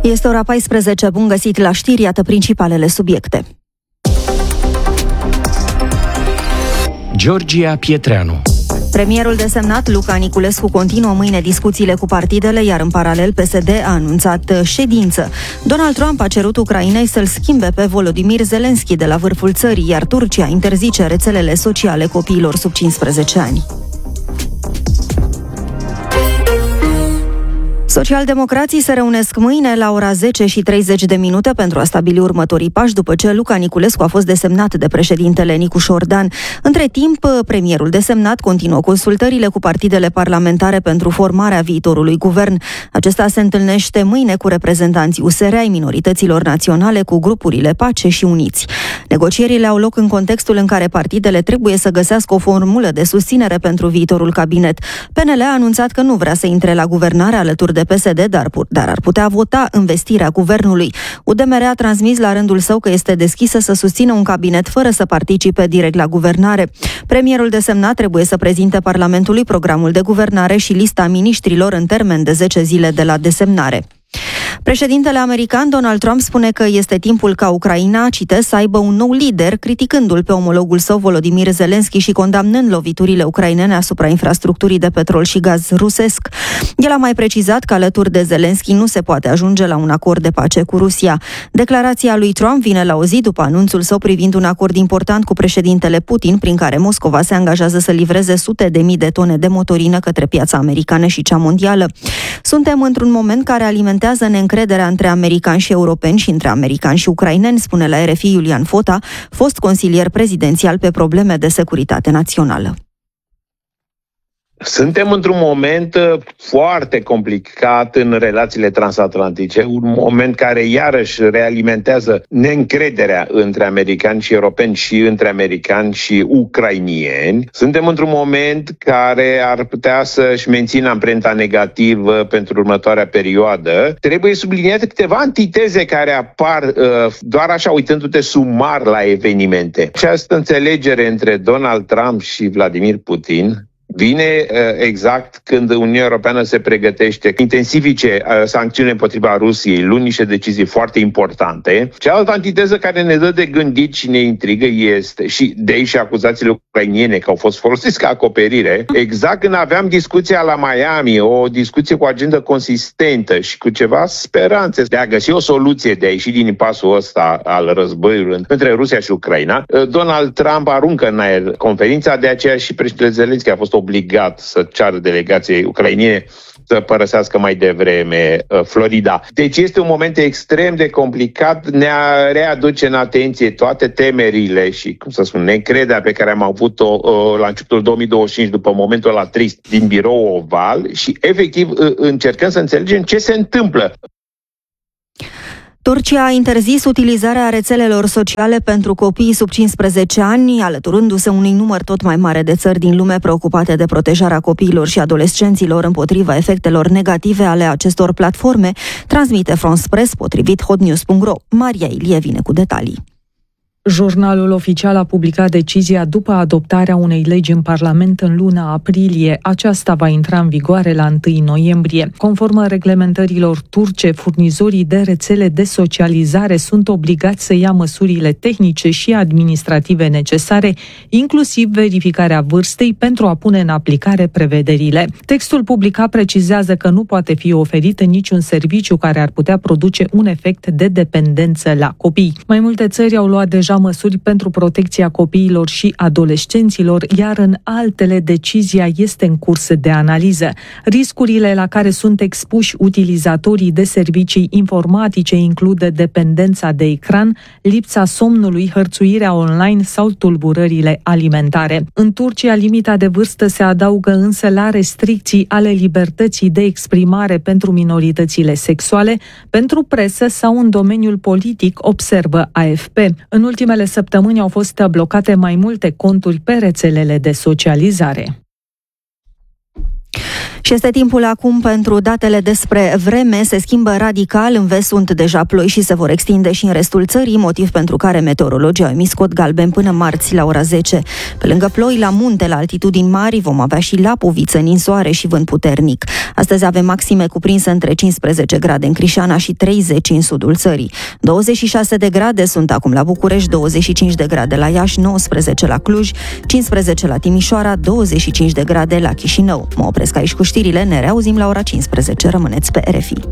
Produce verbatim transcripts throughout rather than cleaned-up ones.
Este ora paisprezece, bun găsit la știri, iată principalele subiecte. Georgia Pietreanu. Premierul desemnat Luca Niculescu continuă mâine discuțiile cu partidele, iar în paralel P S D a anunțat ședință. Donald Trump a cerut Ucrainei să-l schimbe pe Volodymyr Zelensky de la vârful țării, iar Turcia interzice rețelele sociale copiilor sub cincisprezece ani. Socialdemocrații se reunesc mâine la ora zece și treizeci de minute pentru a stabili următorii pași după ce Luca Niculescu a fost desemnat de președintele Nicu Șordan. Între timp, premierul desemnat continuă consultările cu partidele parlamentare pentru formarea viitorului guvern. Acesta se întâlnește mâine cu reprezentanții U S R ai minorităților naționale, cu grupurile Pace și Uniți. Negocierile au loc în contextul în care partidele trebuie să găsească o formulă de susținere pentru viitorul cabinet. P N L a anunțat că nu vrea să intre la guvernare alături de P S D, dar, dar ar putea vota învestirea guvernului. U D M R a transmis la rândul său că este deschisă să susțină un cabinet fără să participe direct la guvernare. Premierul desemnat trebuie să prezinte Parlamentului programul de guvernare și lista miniștrilor în termen de zece zile de la desemnare. Președintele american Donald Trump spune că este timpul ca Ucraina, citez, să aibă un nou lider, criticându-l pe omologul său Volodymyr Zelensky și condamnând loviturile ucrainene asupra infrastructurii de petrol și gaz rusesc. El a mai precizat că alături de Zelensky nu se poate ajunge la un acord de pace cu Rusia. Declarația lui Trump vine la o zi după anunțul său privind un acord important cu președintele Putin, prin care Moscova se angajează să livreze sute de mii de tone de motorină către piața americană și cea mondială. Suntem într-un moment care alimentează neîncrederea între americani și europeni și între americani și ucraineni, spune la R F I Iulian Fota, fost consilier prezidențial pe probleme de securitate națională. Suntem într-un moment foarte complicat în relațiile transatlantice, un moment care iarăși realimentează neîncrederea între americani și europeni și între americani și ucrainieni. Suntem într-un moment care ar putea să-și mențină amprenta negativă pentru următoarea perioadă. Trebuie subliniate câteva antiteze care apar doar așa uitându-te sumar la evenimente. Această înțelegere între Donald Trump și Vladimir Putin vine exact când Uniunea Europeană se pregătește intensifice sancțiuni împotriva Rusiei, luând niște decizii foarte importante. Cealaltă antiteză care ne dă de gândit și ne intrigă este, și de aici acuzațiile ucrainiene că au fost folosite ca acoperire, exact când aveam discuția la Miami, o discuție cu o agendă consistentă și cu ceva speranțe de a găsi o soluție de a ieși din impasul ăsta al războiului între Rusia și Ucraina, Donald Trump aruncă în aer conferința, de aceea și președintele Zelensky a fost obligat să ceară delegației ucrainene să părăsească mai devreme Florida. Deci este un moment extrem de complicat, ne readuce în atenție toate temerile și, cum să spun, neîncrederea pe care am avut-o la începutul două mii douăzeci și cinci, după momentul ăla trist din birou oval, și efectiv încercăm să înțelegem ce se întâmplă. Turcia a interzis utilizarea rețelelor sociale pentru copiii sub cincisprezece ani, alăturându-se unui număr tot mai mare de țări din lume preocupate de protejarea copiilor și adolescenților împotriva efectelor negative ale acestor platforme, transmite France Press, potrivit hotnews punct ro. Maria Ilie vine cu detalii. Jurnalul oficial a publicat decizia după adoptarea unei legi în Parlament în luna aprilie. Aceasta va intra în vigoare la întâi noiembrie. Conform reglementărilor turce, furnizorii de rețele de socializare sunt obligați să ia măsurile tehnice și administrative necesare, inclusiv verificarea vârstei, pentru a pune în aplicare prevederile. Textul publicat precizează că nu poate fi oferit niciun serviciu care ar putea produce un efect de dependență la copii. Mai multe țări au luat deja măsuri pentru protecția copiilor și adolescenților, iar în altele decizia este în curs de analiză. Riscurile la care sunt expuși utilizatorii de servicii informatice includ dependența de ecran, lipsa somnului, hărțuirea online sau tulburările alimentare. În Turcia, limita de vârstă se adaugă însă la restricții ale libertății de exprimare pentru minoritățile sexuale, pentru presă sau în domeniul politic, observă A F P. În ultimele săptămâni au fost blocate mai multe conturi pe rețelele de socializare. Și este timpul acum pentru datele despre vreme. Se schimbă radical, în vest sunt deja ploi și se vor extinde și în restul țării, motiv pentru care meteorologii au emis cod galben până marți la ora zece. Pe lângă ploi, la munte, la altitudini mari, vom avea și lapoviță, ninsoare și vânt puternic. Astăzi avem maxime cuprinse între cincisprezece grade în Crișana și treizeci în sudul țării. douăzeci și șase de grade sunt acum la București, douăzeci și cinci de grade la Iași, nouăsprezece la Cluj, cincisprezece la Timișoara, douăzeci și cinci de grade la Chișinău. Mă opresc aici cu știrile, ne reauzim la ora cincisprezece. Rămâneți pe R F I.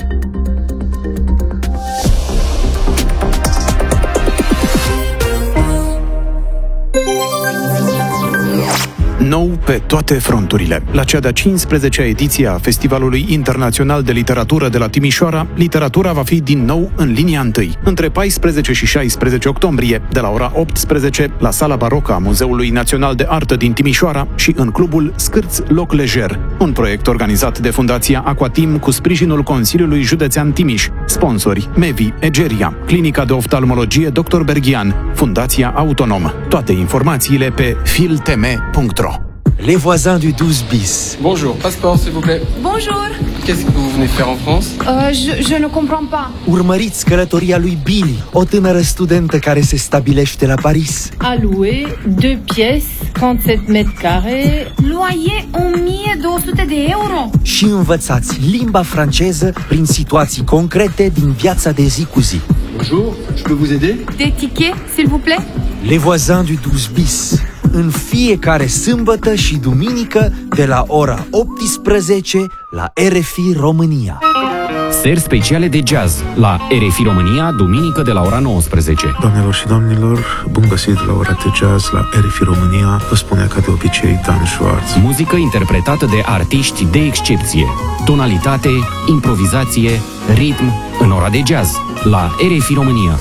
Nou pe toate fronturile. La cea de-a cincisprezecea ediție a Festivalului Internațional de Literatură de la Timișoara, literatura va fi din nou în linia întâi, între paisprezece și șaisprezece octombrie, de la ora optsprezece, la Sala Barocă a Muzeului Național de Artă din Timișoara și în clubul Scârți Loc Lejer, un proiect organizat de Fundația Aquatim cu sprijinul Consiliului Județean Timiș, sponsori Mevi, Egeria, Clinica de Oftalmologie doctor Berghian, Fundația Autonom. Toate informațiile pe filteme punct ro. Les voisins du douze bis. Bonjour, passeport s'il vous plaît. Bonjour. Qu'est-ce que vous venez faire en France? Euh, je, je ne comprends pas. Urmăriți călătoria lui Billy, o tânără studentă care se stabilește la Paris. À louer, deux pièces, trente-sept mètres carrés. Loyer o mie două sute de euro. Și învățați limba franceză prin situații concrete din viața de zi cu zi. Bonjour, je peux vous aider? Des tickets, s'il vous plaît? Les voisins du douze bis. În fiecare sâmbătă și duminică de la ora optsprezece la R F I România. Seri speciale de jazz la R F I România, duminică de la ora nouăsprezece. Doamnelor și domnilor, bun găsit la ora de jazz la R F I România. Vă spune ca de obicei Dan Schwartz. Muzică interpretată de artiști de excepție. Tonalitate, improvizație, ritm în ora de jazz la R F I România.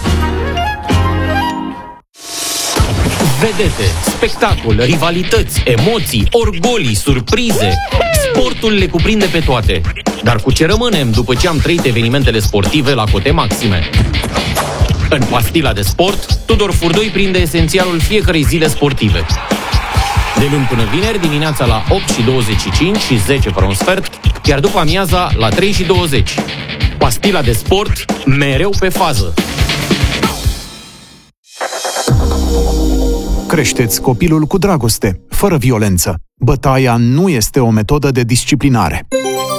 Vedete, spectacol, rivalități, emoții, orgolii, surprize. Sportul le cuprinde pe toate. Dar cu ce rămânem după ce am trăit evenimentele sportive la cote maxime? În Pastila de Sport, Tudor Furdoi prinde esențialul fiecărei zile sportive. De luni până vineri, dimineața la opt și douăzeci și cinci și zece fără un sfert, iar după amiaza la trei și douăzeci. Pastila de Sport, mereu pe fază. Creșteți copilul cu dragoste, fără violență. Bătaia nu este o metodă de disciplinare.